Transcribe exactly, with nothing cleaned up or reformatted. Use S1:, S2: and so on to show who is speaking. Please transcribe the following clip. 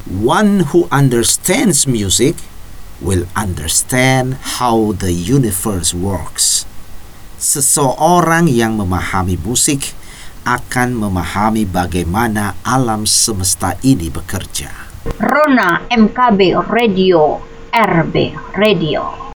S1: One who understands music will understand how the universe works. Seseorang yang memahami musik akan memahami bagaimana alam semesta ini bekerja.
S2: Rona M K B Radio, R B Radio.